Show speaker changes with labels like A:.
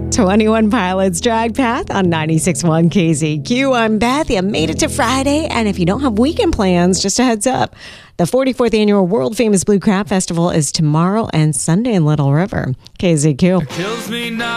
A: 21 Pilots Drag Path on 96.1 KZQ. I'm Beth. You made it to Friday. And if you don't have weekend plans, just a heads up. The 44th annual World Famous Blue Crab Festival is tomorrow and Sunday in Little River. KZQ.
B: Kills me not.